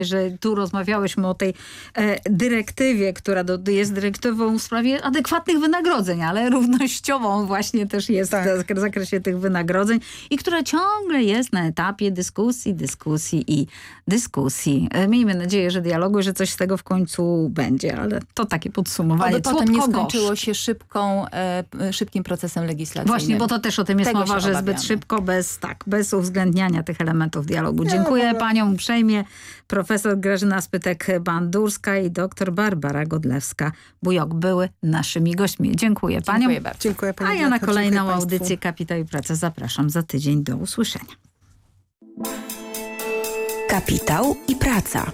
że tu rozmawiałyśmy o tej dyrektywie, która jest dyrektywą w sprawie adekwatnych wynagrodzeń, ale równościową właśnie też jest w zakresie tych wynagrodzeń i która ciągle jest na etapie dyskusji. Miejmy nadzieję, że dialogu i że coś z tego w końcu będzie, ale to takie podsumowanie. Oby potem nie skończyło się szybkim procesem legislacyjnym. Właśnie, bo to też o tym jest mowa, że zbyt szybko, bez uwzględniania tych elementów dialogu. Dziękuję paniom uprzejmie. Profesor Grażyna Spytek-Bandurska i doktor Barbara Godlewska-Bujok były naszymi gośćmi. Dziękuję paniom. Dziękuję bardzo. Dziękuję pani. A ja na kolejną audycję Kapitał i Praca zapraszam za tydzień. Do usłyszenia. Kapitał i Praca.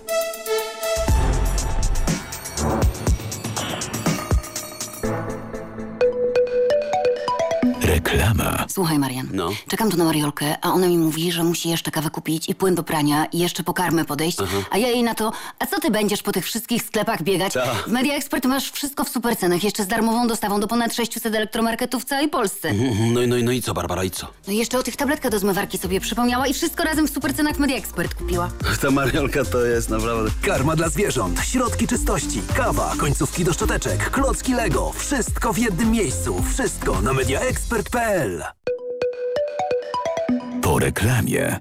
Reklama. Słuchaj, Marian, czekam tu na Mariolkę, a ona mi mówi, że musi jeszcze kawę kupić i płyn do prania i jeszcze po karmę podejść, a ja jej na to, a co ty będziesz po tych wszystkich sklepach biegać? W Media Expert masz wszystko w supercenach, jeszcze z darmową dostawą do ponad 600 elektromarketów w całej Polsce. No i co, Barbara, i co? No i jeszcze o tych tabletkach do zmywarki sobie przypomniała i wszystko razem w supercenach w Media Expert kupiła. Ta Mariolka to jest naprawdę... Karma dla zwierząt, środki czystości, kawa, końcówki do szczoteczek, klocki Lego. Wszystko w jednym miejscu. Wszystko na mediaexpert.pl. Po reklamie.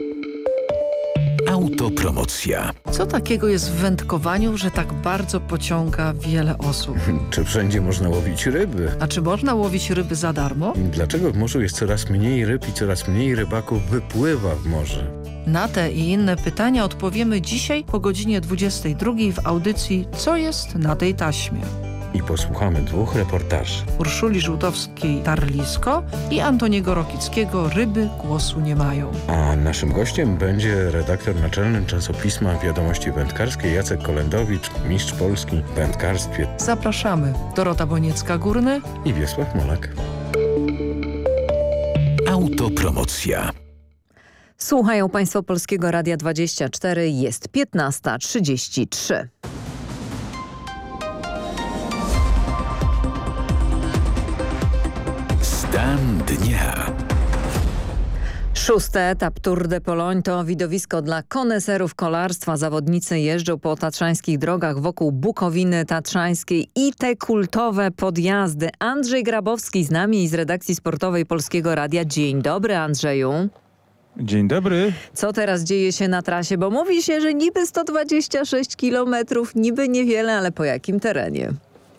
Autopromocja. Co takiego jest w wędkowaniu, że tak bardzo pociąga wiele osób? Czy wszędzie można łowić ryby? A czy można łowić ryby za darmo? Dlaczego w morzu jest coraz mniej ryb i coraz mniej rybaków wypływa w morze? Na te i inne pytania odpowiemy dzisiaj po godzinie 22 w audycji Co jest na tej taśmie? I posłuchamy 2 reportaży. Urszuli Żółtowskiej-Tarlisko i Antoniego Rokickiego Ryby głosu nie mają. A naszym gościem będzie redaktor naczelny czasopisma Wiadomości Wędkarskie Jacek Kolendowicz, mistrz Polski w wędkarstwie. Zapraszamy. Dorota Boniecka-Górny i Wiesław Molak. Autopromocja. Słuchają Państwo Polskiego Radia 24, jest 15:33. Stan dnia. 6. etap Tour de Pologne to widowisko dla koneserów kolarstwa. Zawodnicy jeżdżą po tatrzańskich drogach wokół Bukowiny Tatrzańskiej i te kultowe podjazdy. Andrzej Grabowski z nami z redakcji sportowej Polskiego Radia. Dzień dobry, Andrzeju. Dzień dobry. Co teraz dzieje się na trasie? Bo mówi się, że niby 126 kilometrów, niby niewiele, ale po jakim terenie?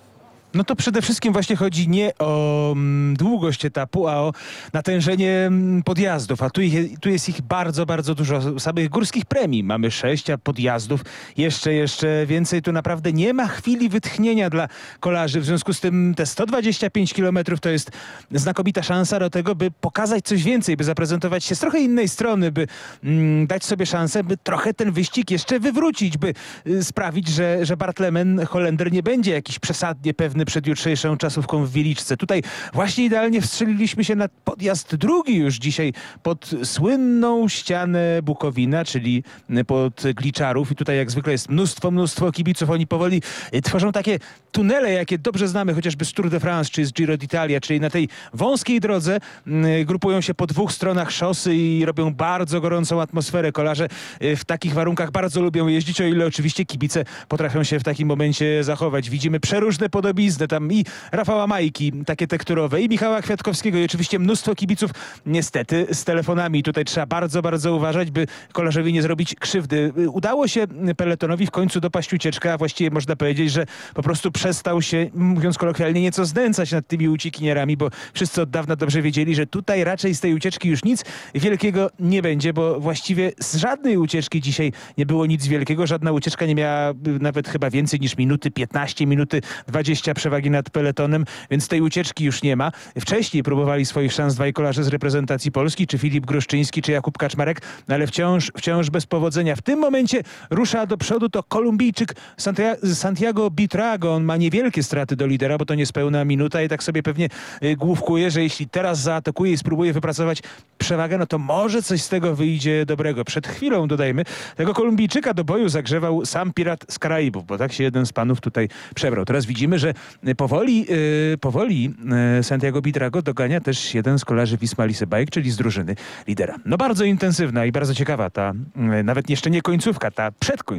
No to przede wszystkim właśnie chodzi nie o długość etapu, a o natężenie podjazdów. A tu jest ich bardzo, bardzo dużo. Samych górskich premii mamy 6, a podjazdów jeszcze więcej. Tu naprawdę nie ma chwili wytchnienia dla kolarzy. W związku z tym te 125 km to jest znakomita szansa do tego, by pokazać coś więcej, by zaprezentować się z trochę innej strony, by dać sobie szansę, by trochę ten wyścig jeszcze wywrócić, by sprawić, że Bartlemen Holender nie będzie jakiś przesadnie pewny przed jutrzejszą czasówką w Wieliczce. Tutaj właśnie idealnie wstrzeliliśmy się na podjazd drugi już dzisiaj pod słynną ścianę Bukowina, czyli pod Gliczarów. I tutaj jak zwykle jest mnóstwo kibiców. Oni powoli tworzą takie tunele, jakie dobrze znamy chociażby z Tour de France czy z Giro d'Italia, czyli na tej wąskiej drodze grupują się po 2 stronach szosy i robią bardzo gorącą atmosferę. Kolarze w takich warunkach bardzo lubią jeździć, o ile oczywiście kibice potrafią się w takim momencie zachować. Widzimy przeróżne podobizny, tam i Rafała Majki, takie tekturowe, i Michała Kwiatkowskiego, i oczywiście mnóstwo kibiców niestety z telefonami. Tutaj trzeba bardzo, bardzo uważać, by kolarzowi nie zrobić krzywdy. Udało się peletonowi w końcu dopaść ucieczkę, a właściwie można powiedzieć, że po prostu przestał się, mówiąc kolokwialnie, nieco znęcać nad tymi uciekinierami, bo wszyscy od dawna dobrze wiedzieli, że tutaj raczej z tej ucieczki już nic wielkiego nie będzie, bo właściwie z żadnej ucieczki dzisiaj nie było nic wielkiego. Żadna ucieczka nie miała nawet chyba więcej niż minuty 15, minuty 20 przewagi nad peletonem, więc tej ucieczki już nie ma. Wcześniej próbowali swoich szans 2 kolarze z reprezentacji Polski, czy Filip Gruszczyński, czy Jakub Kaczmarek, ale wciąż bez powodzenia. W tym momencie rusza do przodu to Kolumbijczyk Santiago Buitrago. On ma niewielkie straty do lidera, bo to niespełna minuta i tak sobie pewnie główkuje, że jeśli teraz zaatakuje i spróbuje wypracować przewagę, no to może coś z tego wyjdzie dobrego. Przed chwilą, dodajmy, tego Kolumbijczyka do boju zagrzewał sam pirat z Karaibów, bo tak się jeden z panów tutaj przebrał. Teraz widzimy, że Powoli Santiago Buitrago dogania też jeden z kolarzy Wisma Lease Bike, czyli z drużyny lidera. No bardzo intensywna i bardzo ciekawa ta, nawet jeszcze nie końcówka, ta przedkońcówka